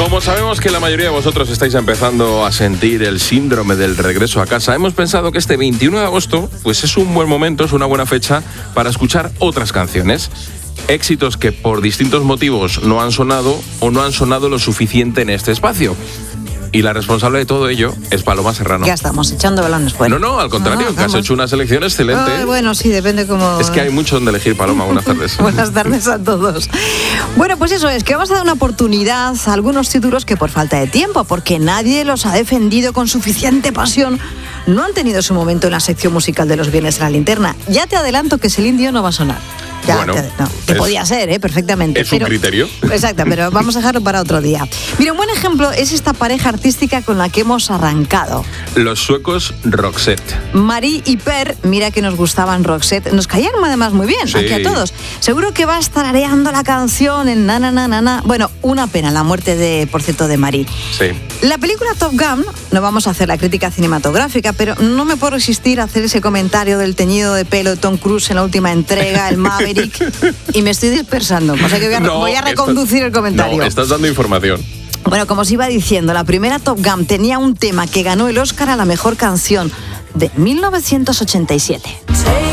Como sabemos que la mayoría de vosotros estáis empezando a sentir el síndrome del regreso a casa, hemos pensado que este 21 de agosto pues es un buen momento, es una buena fecha para escuchar otras canciones. Éxitos que por distintos motivos no han sonado o no han sonado lo suficiente en este espacio. Y la responsable de todo ello es Paloma Serrano. Ya estamos echando balones fuera. No, al contrario, que has hecho una selección excelente. Bueno, sí, depende cómo... Es que hay mucho donde elegir, Paloma. Buenas tardes. Buenas tardes a todos. Bueno, pues eso es, que vamos a dar una oportunidad a algunos títulos que por falta de tiempo, porque nadie los ha defendido con suficiente pasión, no han tenido su momento en la sección musical de los viernes en la linterna. Ya te adelanto que Celine Dion no va a sonar. Ya, bueno, que podía ser, perfectamente. Es un criterio. Exacto, pero vamos a dejarlo para otro día. Mira, un buen ejemplo es esta pareja artística con la que hemos arrancado. Los suecos Roxette. Marie y Per, mira que nos gustaban Roxette. Nos caían además muy bien, sí, aquí a todos. Seguro que va a estar areando la canción en na, na, na, na, na. Bueno, una pena la muerte, por cierto, de Marie. Sí. La película Top Gun, no vamos a hacer la crítica cinematográfica, pero no me puedo resistir a hacer ese comentario del teñido de pelo de Tom Cruise en la última entrega, el Maverick, y me estoy dispersando. O sea que voy a reconducir el comentario. No, estás dando información. Bueno, como os iba diciendo, la primera Top Gun tenía un tema que ganó el Oscar a la mejor canción de 1987.